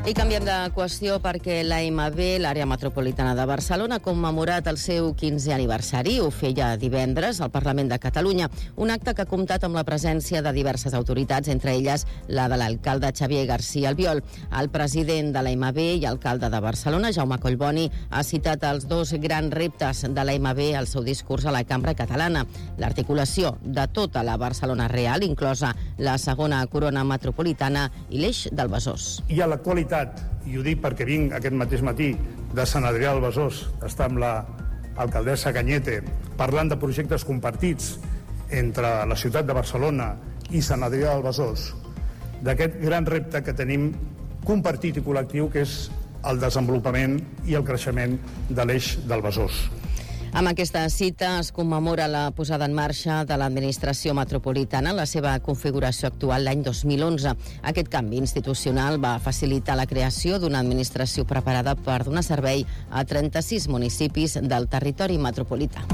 I canviem de qüestió perquè l'AMB, l'àrea metropolitana de Barcelona, ha commemorat el seu 15è aniversari. Ho feia divendres al Parlament de Catalunya, un acte que ha comptat amb la presència de diverses autoritats, entre elles la de l'alcalde Xavier García Albiol. El president de l'AMB i alcalde de Barcelona, Jaume Collboni, ha citat els dos grans reptes de l'AMB al seu discurs a la Cambra Catalana: l'articulació de tota la Barcelona real, inclosa la segona corona metropolitana, i l'eix del Besòs. I a l'actualitat, i ho dic perquè vinc aquest mateix matí de Sant Adrià del Besòs, està amb l'alcaldessa Cañete parlant de projectes compartits entre la ciutat de Barcelona i Sant Adrià del Besòs, d'aquest gran repte que tenim compartit i col·lectiu, que és el desenvolupament i el creixement de l'eix del Besòs. Amb aquesta cita es commemora la posada en marxa de l'administració metropolitana en la seva configuració actual l'any 2011. Aquest canvi institucional va facilitar la creació d'una administració preparada per donar servei a 36 municipis del territori metropolità.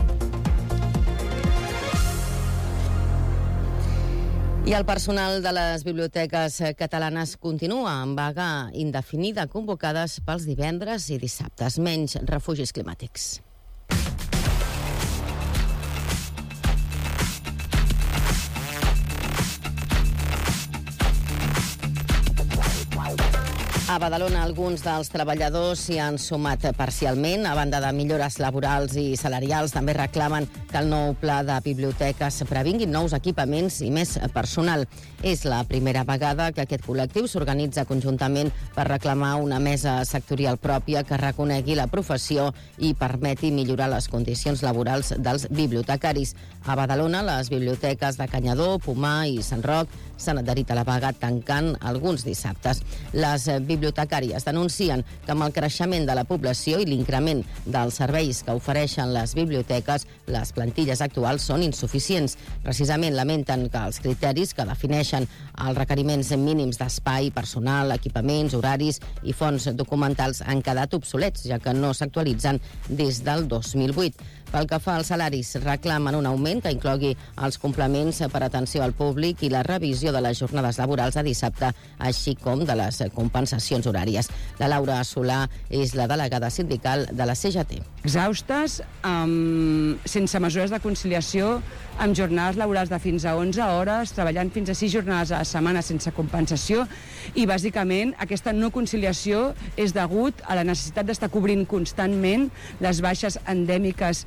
I el personal de les biblioteques catalanes continua en vaga indefinida, convocades pels divendres i dissabtes. Menys refugis climàtics. A Badalona, alguns dels treballadors s'hi han sumat parcialment. A banda de millores laborals i salarials, també reclamen que el nou pla de biblioteques previnguin nous equipaments i més personal. És la primera vegada que aquest col·lectiu s'organitza conjuntament per reclamar una mesa sectorial pròpia que reconegui la professió i permeti millorar les condicions laborals dels bibliotecaris. A Badalona, les biblioteques de Canyadó, Pomar i Sant Roc s'han adherit a la vaga, tancant alguns dissabtes. Les bibliotecàries denuncien que amb el creixement de la població i l'increment dels serveis que ofereixen les biblioteques, les plantilles actuals són insuficients. Precisament lamenten que els criteris que defineixen els requeriments mínims d'espai, personal, equipaments, horaris i fons documentals han quedat obsolets, ja que no s'actualitzen des del 2008. Pel que fa als salaris, reclamen un augment que inclogui els complements per atenció al públic i la revisió de les jornades laborals de dissabte, així com de les compensacions horàries. La Laura Solà és la delegada sindical de la CGT. Exhaustes, sense mesures de conciliació, amb jornades laborals de fins a 11 hores, treballant fins a 6 jornades a la setmana sense compensació, i bàsicament aquesta no conciliació és degut a la necessitat d'estar cobrint constantment les baixes endèmiques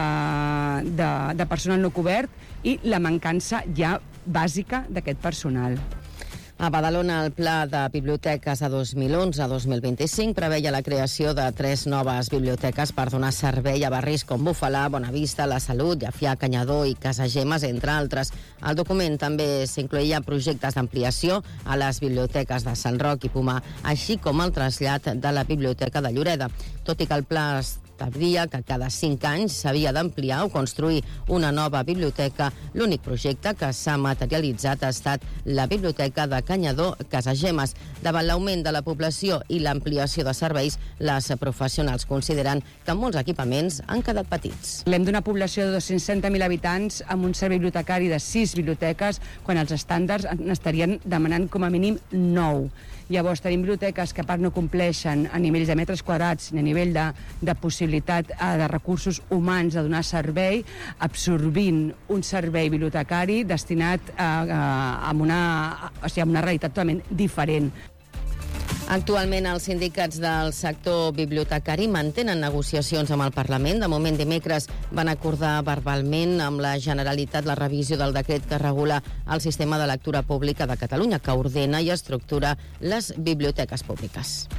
de personal no cobert i la mancança ja bàsica d'aquest personal. A Badalona, el pla de biblioteques de 2011 a 2025 preveia la creació de 3 noves biblioteques per donar servei a barris com Bufalà, Bonavista, La Salut, Llefià, Canyadó i Casagemes, entre altres. Al document també s'incloïen projectes d'ampliació a les biblioteques de Sant Roc i Pomar, així com el trasllat de la biblioteca de Lloreda. Tot i que el pla establia que cada 5 anys s'havia d'ampliar o construir una nova biblioteca, l'únic projecte que s'ha materialitzat ha estat la biblioteca de Canyadó Casagemes. Davant l'augment de la població i l'ampliació de serveis, les professionals consideren que molts equipaments han quedat petits. Parlem d'una població de 260.000 habitants amb un servei bibliotecari de 6 biblioteques, quan els estàndards n'estarien demanant com a mínim 9. Llavors tenim biblioteques que a part no compleixen a nivells de metres quadrats ni a nivell de possibilitat de recursos humans de donar servei, absorbint un servei bibliotecari destinat a una realitat totalment diferent. Actualment, els sindicats del sector bibliotecari mantenen negociacions amb el Parlament. De moment, dimecres van acordar verbalment amb la Generalitat la revisió del decret que regula el sistema de lectura pública de Catalunya, que ordena i estructura les biblioteques públiques.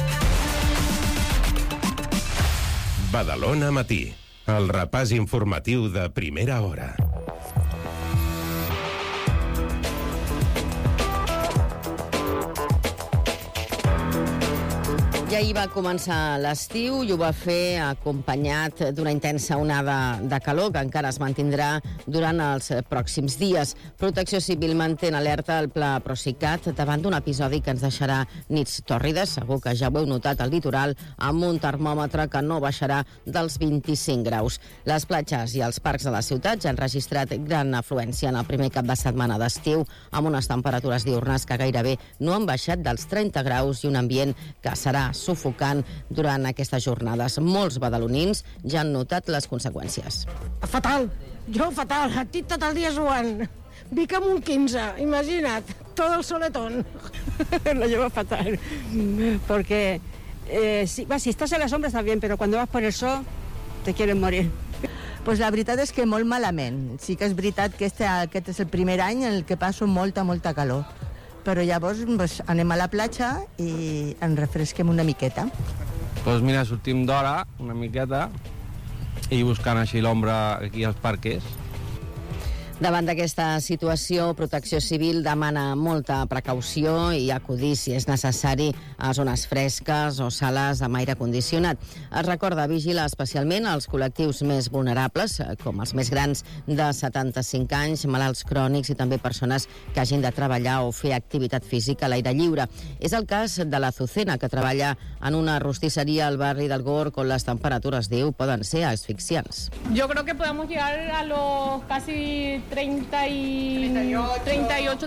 Badalona Matí, el repàs informatiu de primera hora. I ahir va començar l'estiu i ho va fer acompanyat d'una intensa onada de calor que encara es mantindrà durant els pròxims dies. Protecció Civil manté en alerta el Pla Procicat davant d'un episodi que ens deixarà nits tòrrides. Segur que ja ho heu notat al litoral, amb un termòmetre que no baixarà dels 25 graus. Les platges i els parcs de la ciutat ja han registrat gran afluència en el primer cap de setmana d'estiu, amb unes temperatures diurnes que gairebé no han baixat dels 30 graus i un ambient que serà sufocant durant aquestes jornades. Molts badalonins ja han notat les conseqüències. Fatal, jo fatal, estic tot el dia suant. Vic amb un 15, imagina't, todo el soletón. Lo llevo fatal, porque si estás en la sombra está bien, pero cuando vas por el sol te quieres morir. Pues la veritat és que molt malament. Sí que és veritat que aquest és el primer any en el que passo molta calor. Però llavors anem a la platja i ens refresquem una miqueta. Doncs mira, sortim d'hora una miqueta i buscant així l'ombra aquí als parques. Davant d'aquesta situació, Protecció Civil demana molta precaució i acudir, si és necessari, a zones fresques o sales amb aire condicionat. Es recorda vigilar especialment els col·lectius més vulnerables, com els més grans de 75 anys, malalts crònics i també persones que hagin de treballar o fer activitat física a l'aire lliure. És el cas de la Azucena, que treballa en una rostisseria al barri del Gorg, on les temperatures, diu, poden ser asfixiants. Yo creo que podemos llegar a los casi 38,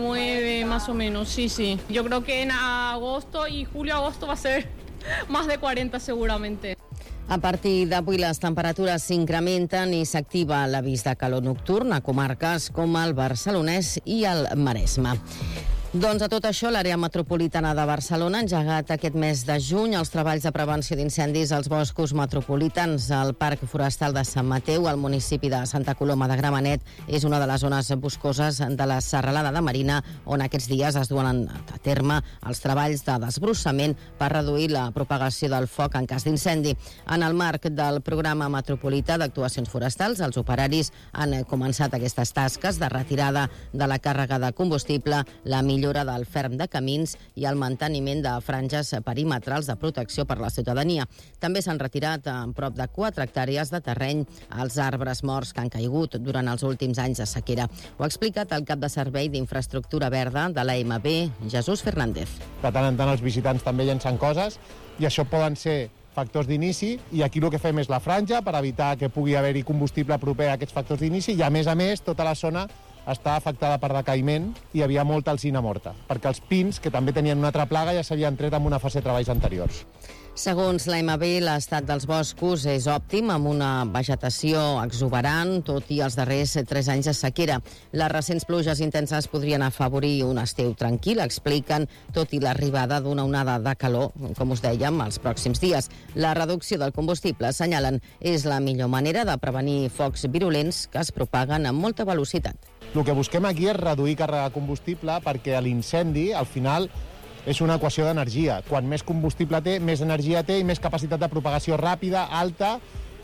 39 más o menos, sí. Yo creo que en agosto y julio-agosto va a ser más de 40 seguramente. A partir d'avui les temperatures s'incrementen i s'activa l'avís de calor nocturn a comarques com el Barcelonès i el Maresme. Doncs a tot això, l'àrea metropolitana de Barcelona ha engegat aquest mes de juny els treballs de prevenció d'incendis als boscos metropolitans. El Parc Forestal de Sant Mateu, al municipi de Santa Coloma de Gramenet, és una de les zones boscoses de la Serralada de Marina, on aquests dies es duen a terme els treballs de desbrossament per reduir la propagació del foc en cas d'incendi. En el marc del programa metropolità d'actuacions forestals, els operaris han començat aquestes tasques de retirada de la càrrega de combustible, la millora del ferm de camins i el manteniment de franges perimetrals de protecció per la ciutadania. També s'han retirat en prop de 4 hectàrees de terreny els arbres morts que han caigut durant els últims anys de sequera. Ho ha explicat el cap de servei d'infraestructura verda de l'AMB, Jesús Fernández. De tant en tant els visitants també llencen coses i això poden ser factors d'inici, i aquí el que fem és la franja per evitar que pugui haver-hi combustible proper a aquests factors d'inici, i a més, tota la zona està afectada per decaïment i hi havia molta alzina morta, perquè els pins, que també tenien una altra plaga, ja s'havien tret en una fase de treballs anteriors. Segons l'AMB, l'estat dels boscos és òptim, amb una vegetació exuberant, tot i els darrers 3 anys de sequera. Les recents pluges intenses podrien afavorir un estiu tranquil, expliquen, tot i l'arribada d'una onada de calor, com us dèiem, els pròxims dies. La reducció del combustible, assenyalen, és la millor manera de prevenir focs virulents que es propaguen amb molta velocitat. El que busquem aquí és reduir càrrega de combustible perquè l'incendi, al final, és una equació d'energia. Quan més combustible té, més energia té i més capacitat de propagació ràpida, alta,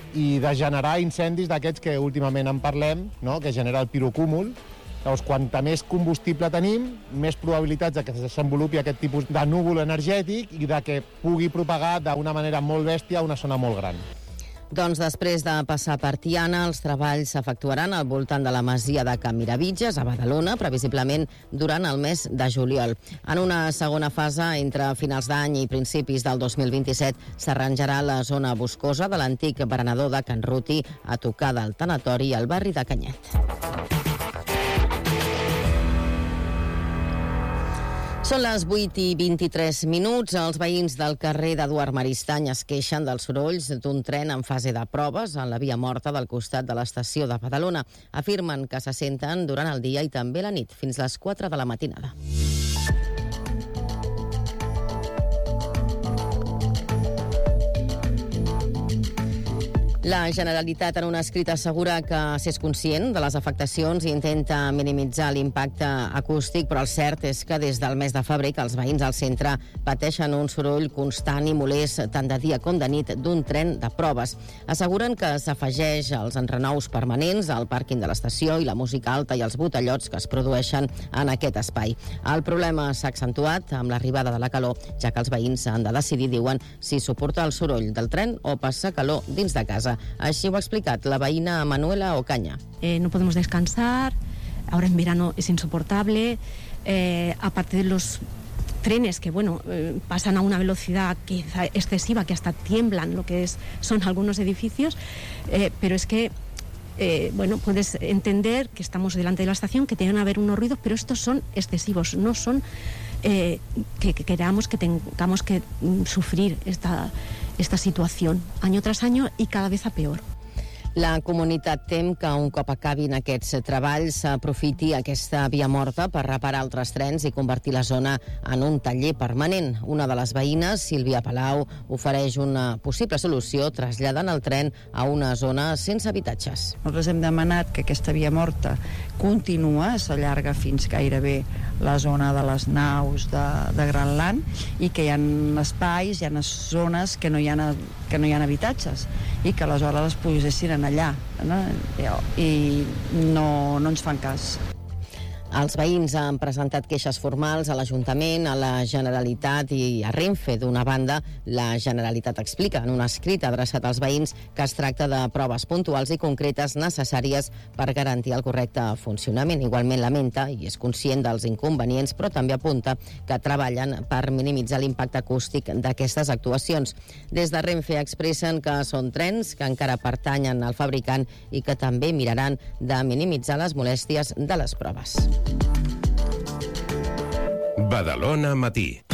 i de generar incendis d'aquests que últimament en parlem, no? Que genera el pirocúmul. Llavors, quanta més combustible tenim, més probabilitats de que es desenvolupi aquest tipus de núvol energètic i de que pugui propagar d'una manera molt bèstia a una zona molt gran. Doncs després de passar per Tiana, els treballs s'efectuaran al voltant de la masia de Can Miravitges, a Badalona, previsiblement durant el mes de juliol. En una segona fase, entre finals d'any i principis del 2027, s'arranjarà la zona boscosa de l'antic berenador de Can Ruti, a tocar del tanatori al barri de Canyet. Són les 8:23. Els veïns del carrer d'Eduard Maristany es queixen dels sorolls d'un tren en fase de proves en la via morta del costat de l'estació de Badalona. Afirmen que se senten durant el dia i també la nit, fins les 4 de la matinada. La Generalitat, en un escrit, assegura que s'és conscient de les afectacions i intenta minimitzar l'impacte acústic, però el cert és que des del mes de febrer que els veïns al centre pateixen un soroll constant i molest tant de dia com de nit d'un tren de proves. Asseguren que s'afegeix als enrenous permanents, al pàrquing de l'estació i la música alta i els botellots que es produeixen en aquest espai. El problema s'ha accentuat amb l'arribada de la calor, ja que els veïns han de decidir, diuen, si suportar el soroll del tren o passar calor dins de casa. Així ho ha explicat la veïna Manuela Ocaña. No podemos descansar, ahora en verano es insoportable, aparte de los trenes que pasan a una velocidad quizá excesiva, que hasta tiemblan lo que son algunos edificios, pero es que puedes entender que estamos delante de la estación, que tienen que haber unos ruidos, pero estos son excesivos, no son que queramos que tengamos que sufrir esta situación año tras año y cada vez a peor. La comunitat tem que un cop acabin aquests treballs s'aprofiti aquesta via morta per reparar altres trens i convertir la zona en un taller permanent. Una de les veïnes, Sílvia Palau, ofereix una possible solució traslladant el tren a una zona sense habitatges. Nosaltres hem demanat que aquesta via morta continua, s'allarga fins gairebé la zona de les naus de Granland i que hi ha espais, hi ha zones que no hi ha habitatges i que aleshores les posessin allà, no? I no ens fan cas. Els veïns han presentat queixes formals a l'Ajuntament, a la Generalitat i a Renfe. D'una banda, la Generalitat explica en un escrit adreçat als veïns que es tracta de proves puntuals i concretes necessàries per garantir el correcte funcionament. Igualment lamenta i és conscient dels inconvenients, però també apunta que treballen per minimitzar l'impacte acústic d'aquestes actuacions. Des de Renfe expressen que són trens que encara pertanyen al fabricant i que també miraran de minimitzar les molèsties de les proves. Badalona Matí.